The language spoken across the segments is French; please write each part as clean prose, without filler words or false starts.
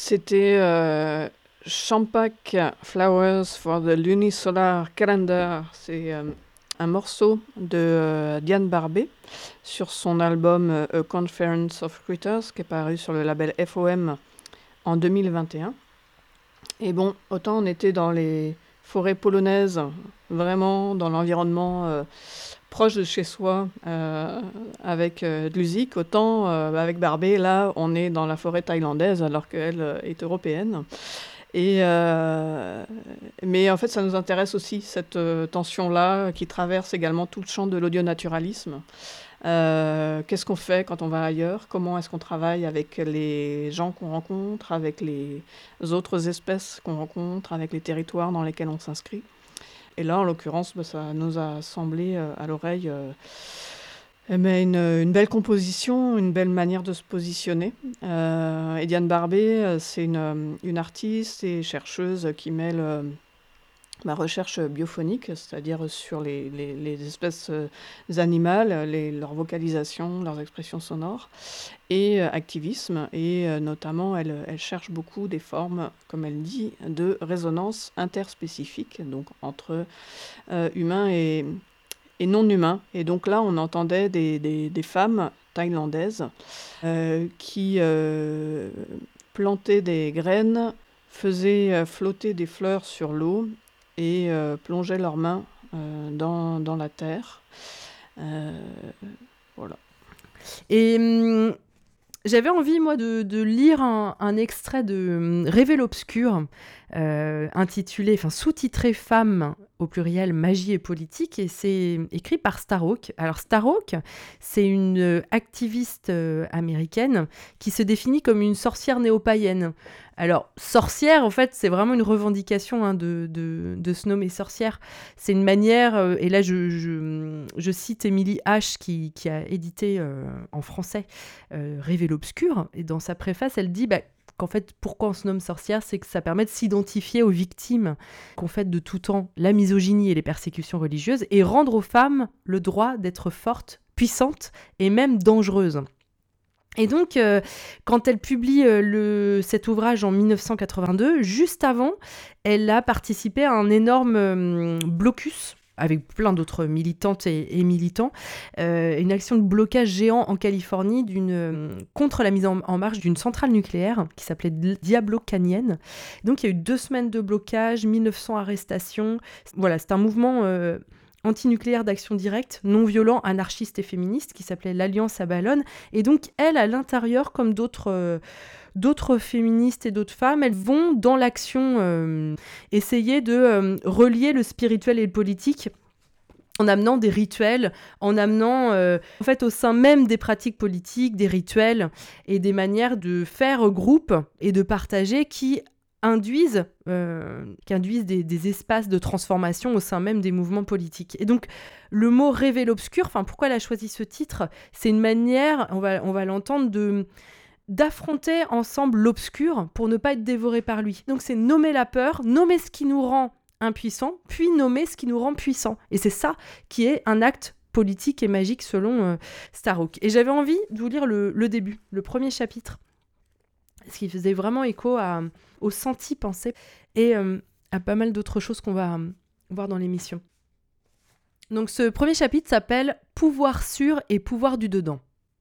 C'était Champak Flowers for the Lunisolar Calendar. C'est un morceau de Diane Barbey sur son album A Conference of Critters, qui est paru sur le label FOM en 2021. Et bon, autant on était dans les forêts polonaises, vraiment dans l'environnement proche de chez soi, avec de musique, autant avec Barbey, là, on est dans la forêt thaïlandaise alors qu'elle est européenne. Et, mais en fait, ça nous intéresse aussi, cette tension-là qui traverse également tout le champ de l'audionaturalisme. Qu'est-ce qu'on fait quand on va ailleurs? Comment est-ce qu'on travaille avec les gens qu'on rencontre, avec les autres espèces qu'on rencontre, avec les territoires dans lesquels on s'inscrit? Et là, en l'occurrence, ça nous a semblé à l'oreille une belle composition, une belle manière de se positionner. Et Diane Barbey, c'est une artiste et chercheuse qui mêle ma recherche biophonique, c'est-à-dire sur les espèces animales, leur vocalisation, leurs expressions sonores, et activisme. Et notamment, elle cherche beaucoup des formes, comme elle dit, de résonance interspécifique, donc entre humains et non humains. Et donc là, on entendait des femmes thaïlandaises qui plantaient des graines, faisaient flotter des fleurs sur l'eau et plongeaient leurs mains dans la terre. Voilà. Et j'avais envie, moi, de lire un extrait de Rêver l'obscur, sous-titré Femmes au pluriel, magie et politique, et c'est écrit par Starhawk. Alors Starhawk, c'est une activiste américaine qui se définit comme une sorcière néo-païenne. Alors, sorcière, en fait, c'est vraiment une revendication de se nommer sorcière. C'est une manière, et là je cite Émilie H qui a édité en français Rêver l'obscur, et dans sa préface, elle dit qu'en fait, pourquoi on se nomme sorcière, c'est que ça permet de s'identifier aux victimes qu'ont fait de tout temps la misogynie et les persécutions religieuses, et rendre aux femmes le droit d'être fortes, puissantes et même dangereuses. Et donc, quand elle publie cet ouvrage en 1982, juste avant, elle a participé à un énorme blocus avec plein d'autres militantes et militants, une action de blocage géant en Californie contre la mise en marche d'une centrale nucléaire qui s'appelait Diablo Canyon. Donc, il y a eu 2 semaines de blocage, 1900 arrestations. Voilà, c'est un mouvement antinucléaire d'action directe, non violent, anarchiste et féministe, qui s'appelait l'Alliance à Ballone. Et donc, elle, à l'intérieur, comme d'autres féministes et d'autres femmes, elles vont dans l'action essayer de relier le spirituel et le politique en amenant des rituels, en amenant en fait au sein même des pratiques politiques, des rituels et des manières de faire groupe et de partager qui induisent des espaces de transformation au sein même des mouvements politiques. Et donc, le mot « rêver l'obscur », pourquoi elle a choisi ce titre ? C'est une manière, on va l'entendre, d'affronter ensemble l'obscur pour ne pas être dévoré par lui. Donc, c'est nommer la peur, nommer ce qui nous rend impuissants, puis nommer ce qui nous rend puissants. Et c'est ça qui est un acte politique et magique selon Starhawk. Et j'avais envie de vous lire le début, le premier chapitre, ce qui faisait vraiment écho au senti pensé et à pas mal d'autres choses qu'on va voir dans l'émission. Donc ce premier chapitre s'appelle « Pouvoir sûr et pouvoir du dedans ».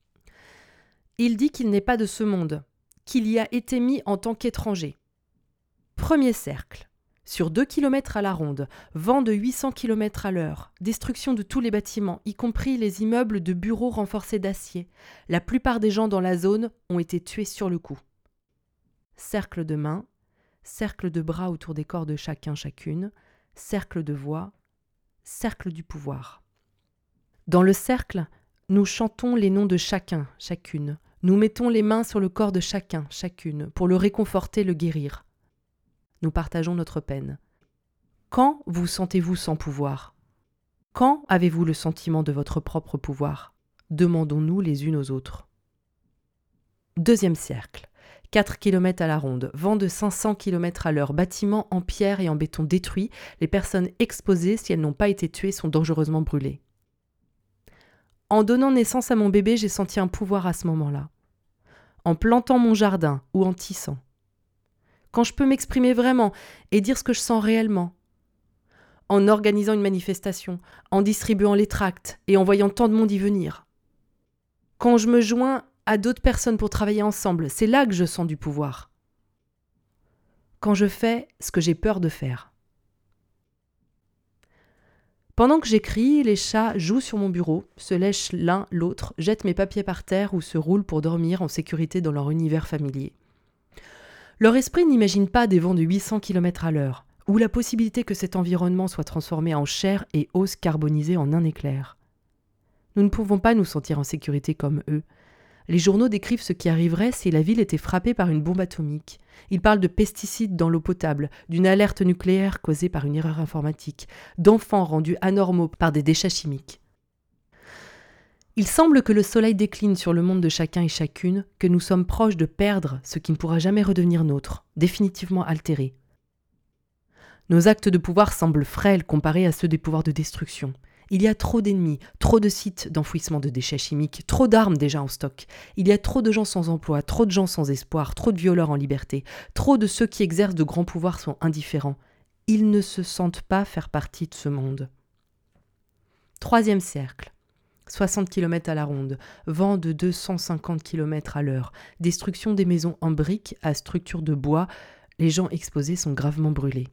Il dit qu'il n'est pas de ce monde, qu'il y a été mis en tant qu'étranger. Premier cercle. Sur 2 km à la ronde, vent de 800 km à l'heure, destruction de tous les bâtiments, y compris les immeubles de bureaux renforcés d'acier. La plupart des gens dans la zone ont été tués sur le coup. Cercle de mains, cercle de bras autour des corps de chacun, chacune, cercle de voix, cercle du pouvoir. Dans le cercle, nous chantons les noms de chacun, chacune. Nous mettons les mains sur le corps de chacun, chacune, pour le réconforter, le guérir. Nous partageons notre peine. Quand vous sentez-vous sans pouvoir ? Quand avez-vous le sentiment de votre propre pouvoir ? Demandons-nous les unes aux autres. Deuxième cercle. 4 km à la ronde, vent de 500 km à l'heure, bâtiments en pierre et en béton détruits, les personnes exposées, si elles n'ont pas été tuées, sont dangereusement brûlées. En donnant naissance à mon bébé, j'ai senti un pouvoir à ce moment-là. En plantant mon jardin ou en tissant. quand je peux m'exprimer vraiment et dire ce que je sens réellement, en organisant une manifestation, en distribuant les tracts et en voyant tant de monde y venir. Quand je me joins à d'autres personnes pour travailler ensemble, c'est là que je sens du pouvoir. Quand je fais ce que j'ai peur de faire. Pendant que j'écris, les chats jouent sur mon bureau, se lèchent l'un l'autre, jettent mes papiers par terre ou se roulent pour dormir en sécurité dans leur univers familier. Leur esprit n'imagine pas des vents de 800 km/h, ou la possibilité que cet environnement soit transformé en chair et os carbonisés en un éclair. Nous ne pouvons pas nous sentir en sécurité comme eux. Les journaux décrivent ce qui arriverait si la ville était frappée par une bombe atomique. Ils parlent de pesticides dans l'eau potable, d'une alerte nucléaire causée par une erreur informatique, d'enfants rendus anormaux par des déchets chimiques. Il semble que le soleil décline sur le monde de chacun et chacune, que nous sommes proches de perdre ce qui ne pourra jamais redevenir nôtre, définitivement altéré. Nos actes de pouvoir semblent frêles comparés à ceux des pouvoirs de destruction. Il y a trop d'ennemis, trop de sites d'enfouissement de déchets chimiques, trop d'armes déjà en stock. Il y a trop de gens sans emploi, trop de gens sans espoir, trop de violeurs en liberté. Trop de ceux qui exercent de grands pouvoirs sont indifférents. Ils ne se sentent pas faire partie de ce monde. 3e cercle. 60 km à la ronde, vent de 250 km/h, destruction des maisons en briques à structure de bois, les gens exposés sont gravement brûlés.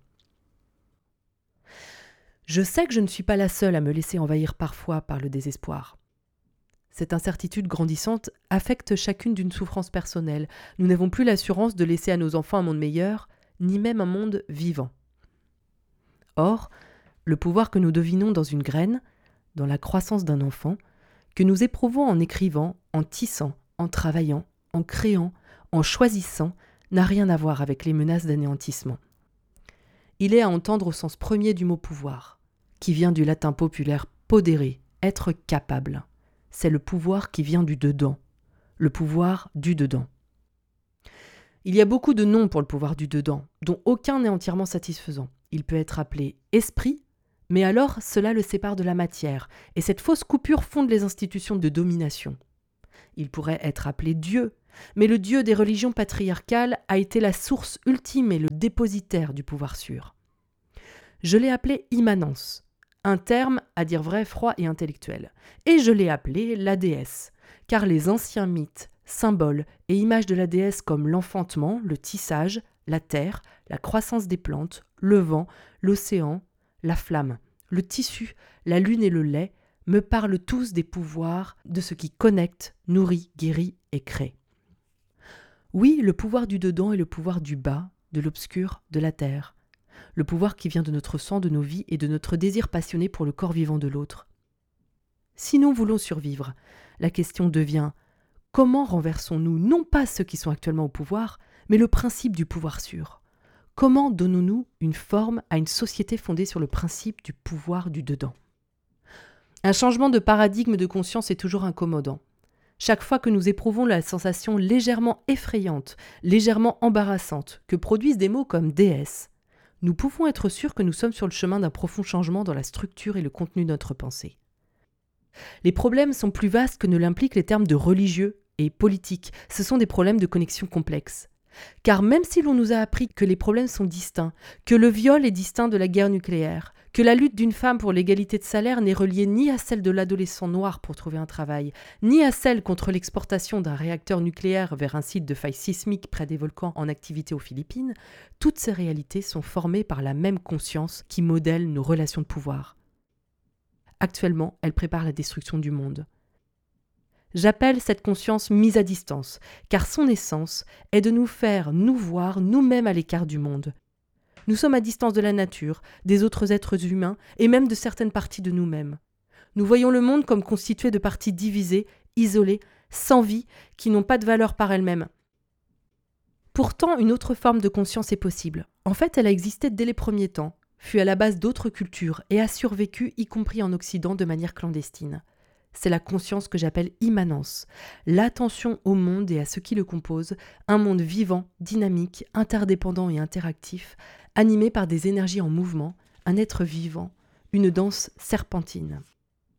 Je sais que je ne suis pas la seule à me laisser envahir parfois par le désespoir. Cette incertitude grandissante affecte chacune d'une souffrance personnelle. Nous n'avons plus l'assurance de laisser à nos enfants un monde meilleur, ni même un monde vivant. Or, le pouvoir que nous devinons dans une graine, dans la croissance d'un enfant, que nous éprouvons en écrivant, en tissant, en travaillant, en créant, en choisissant, n'a rien à voir avec les menaces d'anéantissement. Il est à entendre au sens premier du mot pouvoir, qui vient du latin populaire podere, être capable. C'est le pouvoir qui vient du dedans, le pouvoir du dedans. Il y a beaucoup de noms pour le pouvoir du dedans, dont aucun n'est entièrement satisfaisant. Il peut être appelé esprit, mais alors cela le sépare de la matière, et cette fausse coupure fonde les institutions de domination. Il pourrait être appelé Dieu, mais le Dieu des religions patriarcales a été la source ultime et le dépositaire du pouvoir sûr. Je l'ai appelé immanence, un terme, à dire vrai, froid et intellectuel, et je l'ai appelé la déesse, car les anciens mythes, symboles et images de la déesse comme l'enfantement, le tissage, la terre, la croissance des plantes, le vent, l'océan, la flamme, le tissu, la lune et le lait me parlent tous des pouvoirs de ce qui connecte, nourrit, guérit et crée. Oui, le pouvoir du dedans est le pouvoir du bas, de l'obscur, de la terre. Le pouvoir qui vient de notre sang, de nos vies et de notre désir passionné pour le corps vivant de l'autre. Si nous voulons survivre, la question devient comment renversons-nous non pas ceux qui sont actuellement au pouvoir, mais le principe du pouvoir sûr? Comment donnons-nous une forme à une société fondée sur le principe du pouvoir du dedans? Un changement de paradigme de conscience est toujours incommodant. Chaque fois que nous éprouvons la sensation légèrement effrayante, légèrement embarrassante que produisent des mots comme déesse, nous pouvons être sûrs que nous sommes sur le chemin d'un profond changement dans la structure et le contenu de notre pensée. Les problèmes sont plus vastes que ne l'impliquent les termes de religieux et politique. Ce sont des problèmes de connexion complexes. Car même si l'on nous a appris que les problèmes sont distincts, que le viol est distinct de la guerre nucléaire, que la lutte d'une femme pour l'égalité de salaire n'est reliée ni à celle de l'adolescent noir pour trouver un travail, ni à celle contre l'exportation d'un réacteur nucléaire vers un site de faille sismique près des volcans en activité aux Philippines, toutes ces réalités sont formées par la même conscience qui modèle nos relations de pouvoir. Actuellement, elle prépare la destruction du monde. J'appelle cette conscience mise à distance, car son essence est de nous faire nous voir nous-mêmes à l'écart du monde. Nous sommes à distance de la nature, des autres êtres humains et même de certaines parties de nous-mêmes. Nous voyons le monde comme constitué de parties divisées, isolées, sans vie, qui n'ont pas de valeur par elles-mêmes. Pourtant, une autre forme de conscience est possible. En fait, elle a existé dès les premiers temps, fut à la base d'autres cultures et a survécu, y compris en Occident, de manière clandestine. C'est la conscience que j'appelle immanence, l'attention au monde et à ce qui le compose, un monde vivant, dynamique, interdépendant et interactif, animé par des énergies en mouvement, un être vivant, une danse serpentine.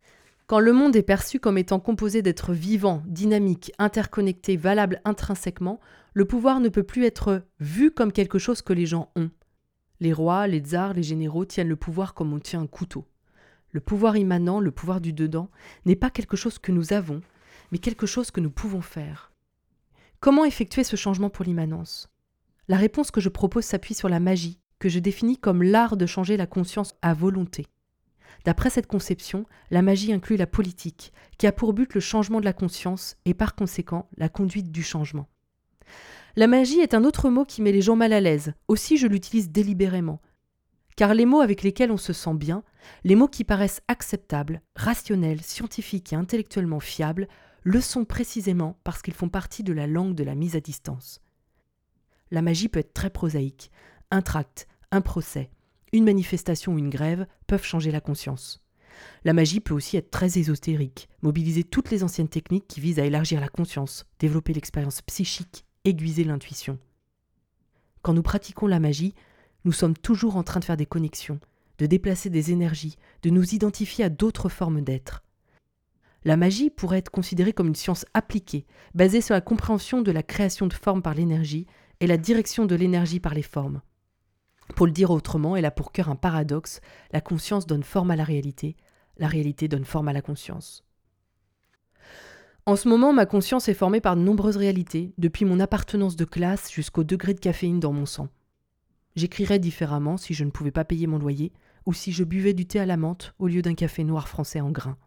Quand le monde est perçu comme étant composé d'êtres vivants, dynamiques, interconnectés, valables intrinsèquement, le pouvoir ne peut plus être vu comme quelque chose que les gens ont. Les rois, les tsars, les généraux tiennent le pouvoir comme on tient un couteau. Le pouvoir immanent, le pouvoir du dedans, n'est pas quelque chose que nous avons, mais quelque chose que nous pouvons faire. Comment effectuer ce changement pour l'immanence ? La réponse que je propose s'appuie sur la magie, que je définis comme l'art de changer la conscience à volonté. D'après cette conception, la magie inclut la politique, qui a pour but le changement de la conscience et par conséquent la conduite du changement. La magie est un autre mot qui met les gens mal à l'aise, aussi je l'utilise délibérément. Car les mots avec lesquels on se sent bien, les mots qui paraissent acceptables, rationnels, scientifiques et intellectuellement fiables, le sont précisément parce qu'ils font partie de la langue de la mise à distance. La magie peut être très prosaïque. Un tract, un procès, une manifestation ou une grève peuvent changer la conscience. La magie peut aussi être très ésotérique, mobiliser toutes les anciennes techniques qui visent à élargir la conscience, développer l'expérience psychique, aiguiser l'intuition. Quand nous pratiquons la magie, nous sommes toujours en train de faire des connexions, de déplacer des énergies, de nous identifier à d'autres formes d'être. La magie pourrait être considérée comme une science appliquée, basée sur la compréhension de la création de formes par l'énergie et la direction de l'énergie par les formes. Pour le dire autrement, elle a pour cœur un paradoxe, la conscience donne forme à la réalité donne forme à la conscience. En ce moment, ma conscience est formée par de nombreuses réalités, depuis mon appartenance de classe jusqu'au degré de caféine dans mon sang. J'écrirais différemment si je ne pouvais pas payer mon loyer, ou si je buvais du thé à la menthe au lieu d'un café noir français en grains.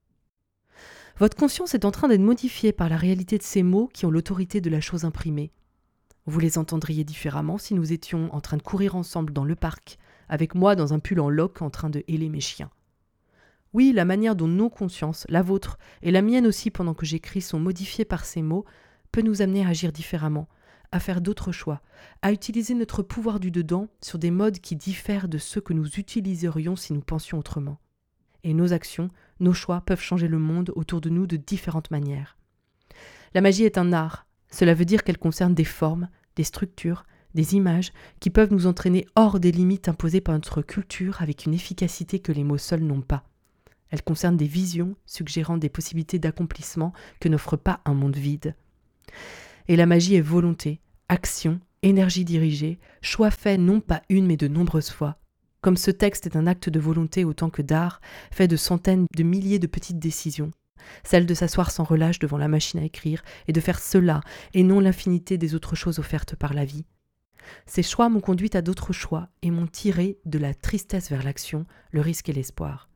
Votre conscience est en train d'être modifiée par la réalité de ces mots qui ont l'autorité de la chose imprimée. Vous les entendriez différemment si nous étions en train de courir ensemble dans le parc, avec moi dans un pull en loques en train de héler mes chiens. Oui, la manière dont nos consciences, la vôtre et la mienne aussi pendant que j'écris, sont modifiées par ces mots, peut nous amener à agir différemment, à faire d'autres choix, à utiliser notre pouvoir du dedans sur des modes qui diffèrent de ceux que nous utiliserions si nous pensions autrement. Et nos actions, nos choix peuvent changer le monde autour de nous de différentes manières. La magie est un art. Cela veut dire qu'elle concerne des formes, des structures, des images qui peuvent nous entraîner hors des limites imposées par notre culture avec une efficacité que les mots seuls n'ont pas. Elle concerne des visions suggérant des possibilités d'accomplissement que n'offre pas un monde vide. Et la magie est volonté, action, énergie dirigée, choix fait non pas une mais de nombreuses fois. Comme ce texte est un acte de volonté autant que d'art, fait de centaines de milliers de petites décisions, celle de s'asseoir sans relâche devant la machine à écrire et de faire cela et non l'infinité des autres choses offertes par la vie. Ces choix m'ont conduite à d'autres choix et m'ont tiré de la tristesse vers l'action, le risque et l'espoir.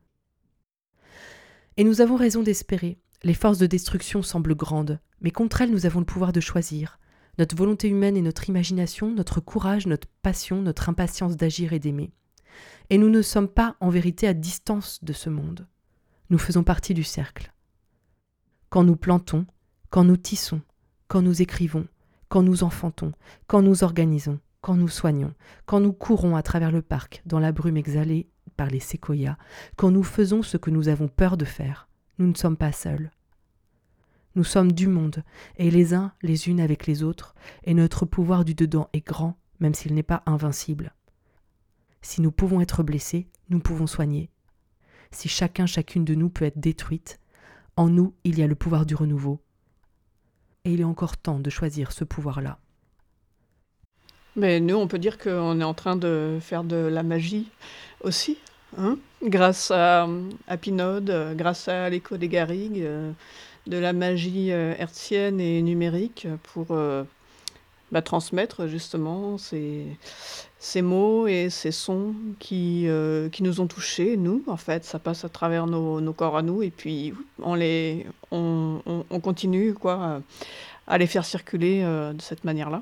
Et nous avons raison d'espérer. Les forces de destruction semblent grandes, mais contre elles nous avons le pouvoir de choisir. Notre volonté humaine et notre imagination, notre courage, notre passion, notre impatience d'agir et d'aimer. Et nous ne sommes pas en vérité à distance de ce monde. Nous faisons partie du cercle. Quand nous plantons, quand nous tissons, quand nous écrivons, quand nous enfantons, quand nous organisons, quand nous soignons, quand nous courons à travers le parc, dans la brume exhalée par les séquoias, quand nous faisons ce que nous avons peur de faire, nous ne sommes pas seuls. Nous sommes du monde, et les uns les unes avec les autres, et notre pouvoir du dedans est grand, même s'il n'est pas invincible. Si nous pouvons être blessés, nous pouvons soigner. Si chacune de nous peut être détruite, en nous, il y a le pouvoir du renouveau. Et il est encore temps de choisir ce pouvoir-là. Mais nous, on peut dire qu'on est en train de faire de la magie aussi, hein, grâce à Pinode, grâce à l'écho des Garrigues, de la magie hertzienne et numérique pour transmettre justement ces mots et ces sons qui nous ont touchés, nous, en fait. Ça passe à travers nos corps à nous et puis on continue quoi, à les faire circuler de cette manière-là.